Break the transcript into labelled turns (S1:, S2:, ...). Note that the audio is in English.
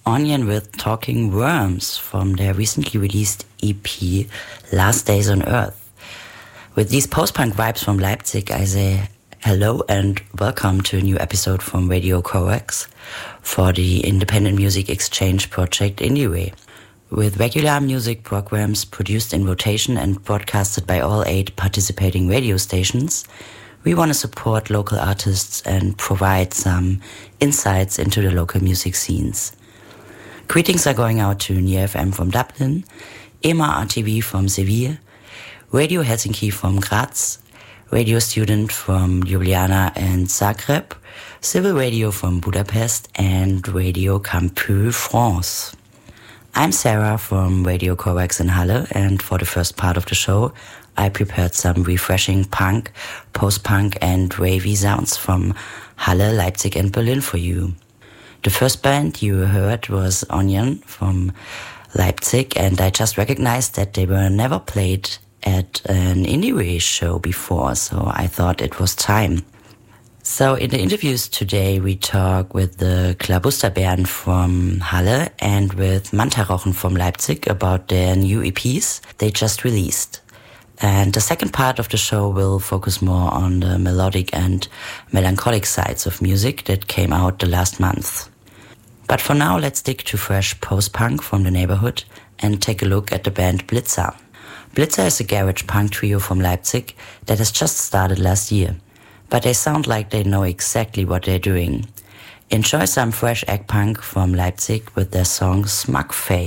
S1: Onion with Talking Worms from their recently released EP Last Days on Earth. With these post-punk vibes from Leipzig, I say hello and welcome to a new episode from Radio Coax for the Independent Music Exchange project IndieWay. With regular music programs produced in rotation and broadcasted by all 8 participating radio stations, we want to support local artists and provide some insights into the local music scenes. Greetings are going out to Near FM from Dublin, EMA RTV from Seville, Radio Helsinki from Graz, Radio Student from Ljubljana and Zagreb, Civil Radio from Budapest, and Radio Campus France. I'm Sarah from Radio Coax in Halle, and for the first part of the show, I prepared some refreshing punk, post-punk and ravey sounds from Halle, Leipzig and Berlin for you. The first band you heard was Onion from Leipzig, and I just recognized that they were never played at an IndieWay show before, so I thought it was time. So in the interviews today, we talk with the Klabusterbären from Halle and with Mantarochen from Leipzig about their new EPs they just released. And the second part of the show will focus more on the melodic and melancholic sides of music that came out the last month. But for now, let's stick to fresh post-punk from the neighborhood and take a look at the band Blitzer. Blitzer is a garage punk trio from Leipzig that has just started last year. But they sound like they know exactly what they're doing. Enjoy some fresh egg punk from Leipzig with their song Smug Face.